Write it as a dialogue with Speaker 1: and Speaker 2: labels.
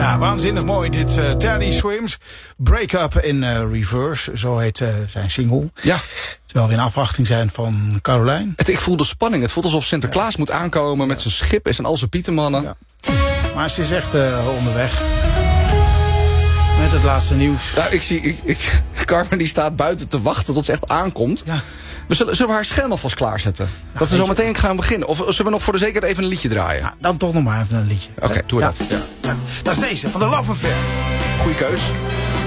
Speaker 1: Ja, waanzinnig mooi dit. Teddy Swims, Break Up in Reverse, zo heet zijn single.
Speaker 2: Ja.
Speaker 1: Terwijl we in afwachting zijn van Carolijn.
Speaker 2: Ik voel de spanning. Het voelt alsof Sinterklaas moet aankomen met zijn schip en al zijn pietermannen. Ja.
Speaker 1: Maar ze is echt onderweg. Met het laatste nieuws.
Speaker 2: Ja, ik zie Carmen die staat buiten te wachten tot ze echt aankomt. Ja. Zullen we haar scherm alvast klaarzetten? Nou, dat we zo meteen gaan beginnen. Of zullen we nog voor de zekerheid even een liedje draaien?
Speaker 1: Ja, dan toch nog maar even een liedje.
Speaker 2: Oké, doe dat.
Speaker 1: Ja. Dat is deze, van de Love Affair.
Speaker 2: Goeie keus.